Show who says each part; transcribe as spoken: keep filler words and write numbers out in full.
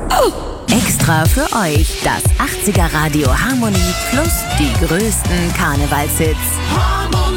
Speaker 1: Extra für euch das achtziger Radio Harmonie plus die größten Karnevalshits.
Speaker 2: Harmonie.